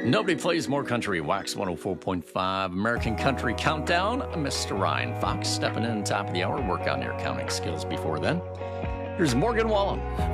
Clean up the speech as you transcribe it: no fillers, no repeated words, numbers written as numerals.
Nobody plays more country. Wax 104.5 American Country Countdown. Mr. Ryan Fox stepping in top of the hour. Work on your counting skills before then. Here's Morgan Wallen.